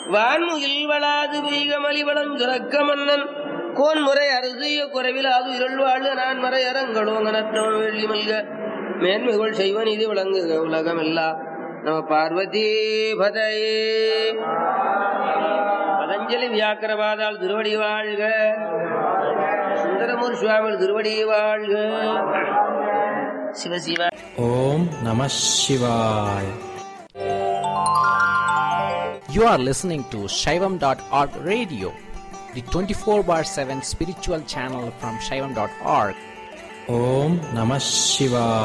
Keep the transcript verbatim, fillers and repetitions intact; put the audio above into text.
வான்முகில் வளாது பெய்கமலி வளஞ்சுரக்க மன்னன் கோன்முறை அரசிய குறைவில் அது இருள் வாழ்க நான் மறை அரங்களோங்க நற்றவன் வெள்ளி மல்க மேன்மைகள் செய்வன் இது விளங்குக உலகம் இல்லா நம பார்வதி பதையே. பதஞ்சலி வியாக்கரவாதால் திருவடி வாழ்க. சுந்தரமூர் சுவாமிகள் திருவடி வாழ்க. சிவசிவ. ஓம் நம சிவாய. You are listening to Shaivam dot org radio, the twenty-four bar seven spiritual channel from Shaivam dot org. Om Namah Shivaya.